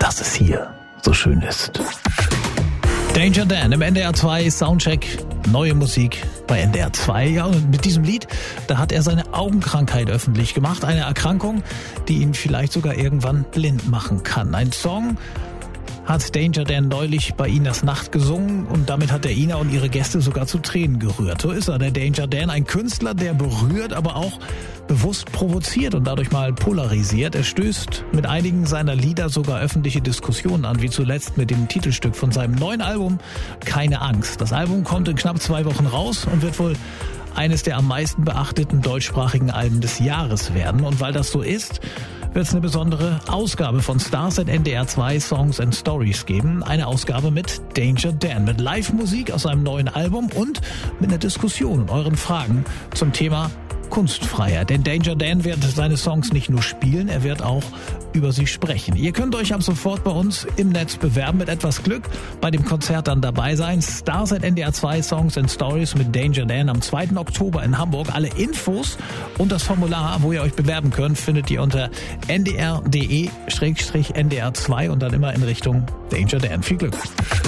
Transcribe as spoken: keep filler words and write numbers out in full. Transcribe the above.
dass es hier so schön ist. Danger Dan im N D R zwei Soundcheck, neue Musik bei N D R zwei. Ja, und mit diesem Lied, da hat er seine Augenkrankheit öffentlich gemacht. Eine Erkrankung, die ihn vielleicht sogar irgendwann blind machen kann. Ein Song hat Danger Dan neulich bei Inas Nacht gesungen und damit hat er Ina und ihre Gäste sogar zu Tränen gerührt. So ist er, der Danger Dan, ein Künstler, der berührt, aber auch bewusst provoziert und dadurch mal polarisiert. Er stößt mit einigen seiner Lieder sogar öffentliche Diskussionen an, wie zuletzt mit dem Titelstück von seinem neuen Album Keine Angst. Das Album kommt in knapp zwei Wochen raus und wird wohl eines der am meisten beachteten deutschsprachigen Alben des Jahres werden. Und weil das so ist, wird es eine besondere Ausgabe von Stars at N D R zwei Songs and Stories geben. Eine Ausgabe mit Danger Dan, mit Live-Musik aus seinem neuen Album und mit einer Diskussion und euren Fragen zum Thema Kunstfreiheit. Denn Danger Dan wird seine Songs nicht nur spielen, er wird auch über sie sprechen. Ihr könnt euch ab sofort bei uns im Netz bewerben, mit etwas Glück bei dem Konzert dann dabei sein. Stars at N D R zwei Songs and Stories mit Danger Dan am zweiten Oktober in Hamburg. Alle Infos und das Formular, wo ihr euch bewerben könnt, findet ihr unter n d r punkt d e slash n d r zwei und dann immer in Richtung Danger Dan. Viel Glück!